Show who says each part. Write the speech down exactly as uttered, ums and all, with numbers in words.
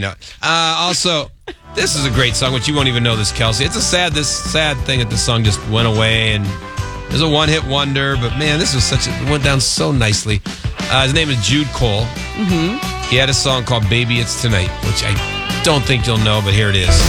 Speaker 1: know. Uh, also, this is a great song, which you won't even know this, Kelsey. It's a sad, this sad thing that this song just went away, and it was a one-hit wonder. But man, this was such a, it went down so nicely. Uh, his name is Jude Cole.
Speaker 2: Mm-hmm.
Speaker 1: He had a song called "Baby It's Tonight," which I don't think you'll know, but here it is.